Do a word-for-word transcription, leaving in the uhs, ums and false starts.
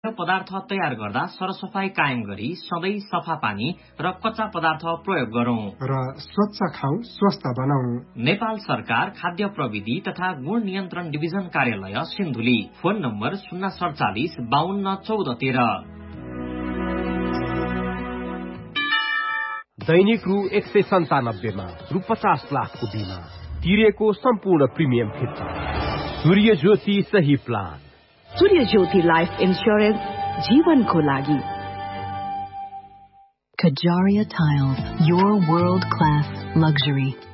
पदार्थ तयार गर्दा सरसफाई कायम गरी सधैँ सफा पानी र कच्चा पदार्थ प्रयोग गरौं र स्वच्छ खाऊ स्वस्थ बनाऊ। नेपाल सरकार खाद्य प्रविधि तथा गुण नियन्त्रण डिभिजन कार्यालय सिन्धुली। फोन नम्बर शून्य सडचालिस बाहन्न चौध तेह्र। दैनिक रु एक सय सन्तानब्बेमा रु पचास लाखको बिमा तिरेको सम्पूर्ण प्रिमियम फिर्ता। सूर्य ज्योति सही प्लान। सूर्य ज्योति लाइफ इन्स्योरेन्स जीवनको लागि। Kajaria Tiles, your world-class luxury.